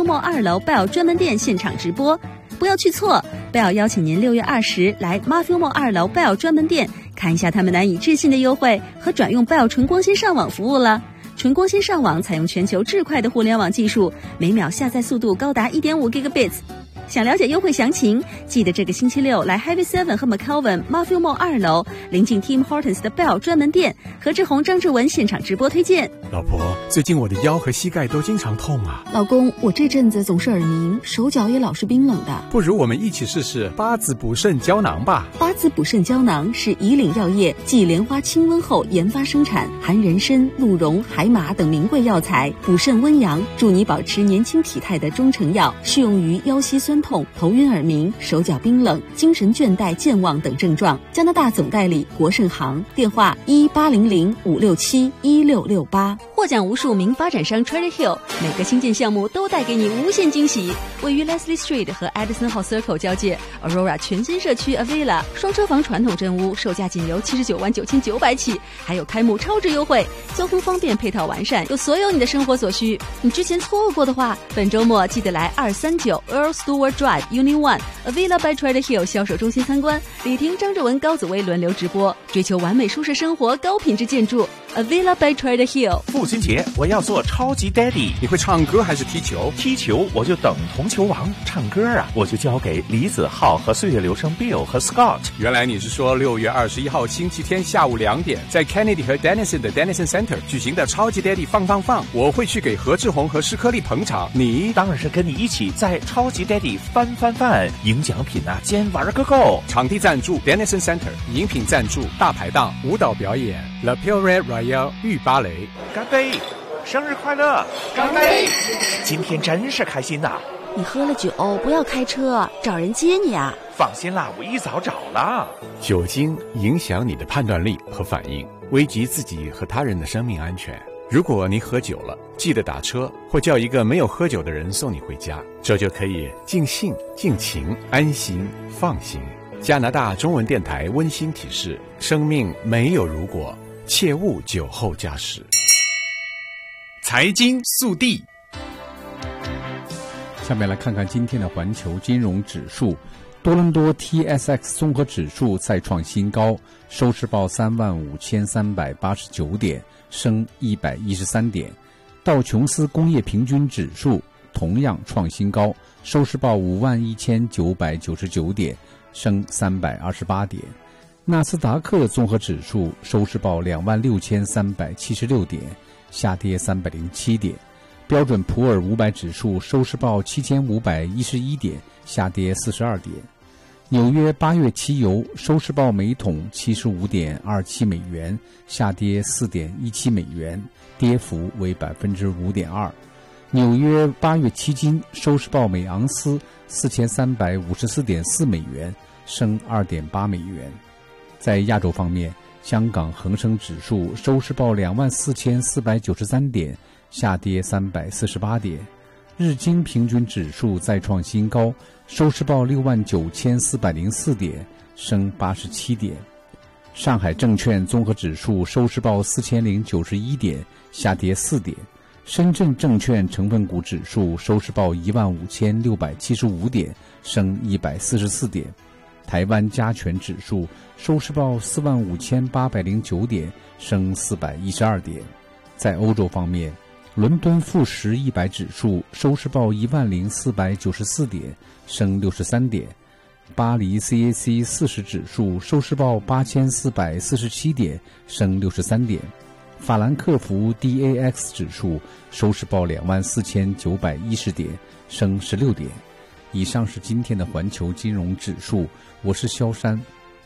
Matthew Mall 2楼 Bell 专门店现场直播。不要去错 ，Bell 邀请您6月20来 Matthew Mall 2楼 Bell 专门店看一下他们难以置信的优惠和转用 Bell 纯光纤上网服务了。纯光纤上网采用全球至快的互联网技术，每秒下载速度高达 1.5 Gigabits。想了解优惠详情，记得这个星期六来 Highway 7和 McAlvin Matthew Mall 2楼，临近 Tim Hortons 的 Bell 专门店，何志宏、张志文现场直播推荐。 老婆，最近我的腰和膝盖都经常痛啊。 老公，我这阵子总是耳鸣，手脚也老是冰冷的。 不如我们一起试试八字补肾胶囊吧。 八字补肾胶囊是以岭药业继莲花清瘟后研发生产，含人参、鹿茸、海马等名贵药材，补肾温阳，助你保持年轻体态的中成药，适用于腰膝酸痛、头晕耳鸣、手脚冰冷、精神倦怠健忘等症状。加拿大总代理国盛行，电话1800-567-1668。获奖无数名发展商 Cherry Hill， 每个新建项目都带给你无限惊喜。位于 Leslie Street 和 Edison Hall Circle 交界 Aurora 全新社区 Avila 双车房传统真屋，售价仅由799900起，还有开幕超值优惠，交通方便，配套完善，有所有你的生活所需。你之前错过的话，本周末记得来239 Earl Stewart Drive Unit 1 Avila by Cherry Hill 销售中心参观，李婷、张志文、高子薇轮流直播，追求完美舒适生活，高品质建筑。Avila by Cherry Hill。 父亲节我要做超级 Daddy。 你会唱歌还是踢球？ 踢球我就等同球王，唱歌啊我就交给李子浩和岁月流声 Bill 和 Scott。 原来你是说6月21号星期天下午2点，在 Kennedy 和 Denison 的 Denison Center 举行的超级 Daddy 放，我会去给何志宏和施克力捧场。你当然是跟你一起在超级 Daddy 翻，赢奖品啊，兼玩个够。 场地赞助 Denison Center， 饮品赞助大排档，舞蹈表演 La Pure Royale 御芭蕾。 干杯！生日快乐！ 干杯！ 今天真是开心呐！ 你喝了酒不要开车，找人接你啊。 放心啦，我一早找了。 酒精影响你的判断力和反应，危及自己和他人的生命安全。如果你喝酒了，记得打车或叫一个没有喝酒的人送你回家，这就可以尽兴尽情，安心放心。加拿大中文电台温馨提示：生命没有如果，切勿酒后驾驶。财经速递， 下面来看看今天的环球金融指数。多伦多 TSX 综合指数再创新高，收市报35,389点，升113点。道琼斯工业平均指数同样创新高，收市报51,999点，升328点。纳斯达克综合指数收市报26,376点，下跌307点。标准普尔500指数收市报7,511点，下跌42点。纽约8月期油收市报每桶75.27美元，下跌4.17美元，跌幅为5.2%。纽约8月期金收市报每盎司4354.4美元，升2.8美元。在亚洲方面，香港恒生指数收市报24,493点，下跌348点。日经平均指数再创新高，收市报69,404点，升87点。上海证券综合指数收市报4,091点，下跌4点。深圳证券成分股指数收市报15,675点，升144点。台湾加权指数收市报45,809点，升412点。在欧洲方面，伦敦富时100指数收市报10,494点，升63点。巴黎 CAC 40指数收市报8,447点，升63点。法兰克福 DAX 指数收市报24,910点，升16点。以上是今天的环球金融指数，我是萧山。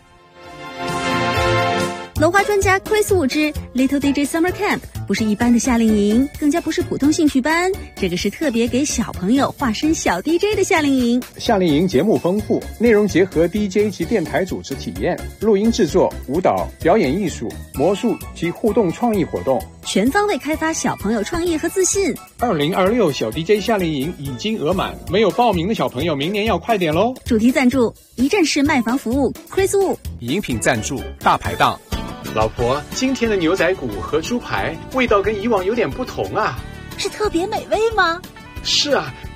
楼花专家 Chris Wu 之 Little DJ Summer Camp 不是一般的夏令营，更加不是普通兴趣班，这个是特别给小朋友化身小 DJ 的夏令营。 夏令营节目丰富，内容结合 DJ 及电台主持体验、录音制作、舞蹈、表演艺术、魔术及互动创意活动， 全方位开发小朋友创意和自信。 2026小 DJ 夏令营已经额满，没有报名的小朋友明年要快点咯。 主题赞助一站式卖房服务 Chris Wu。 饮品赞助大排档。 老婆，今天的牛仔骨和猪排味道跟以往有点不同啊。 是特别美味吗？ 是啊，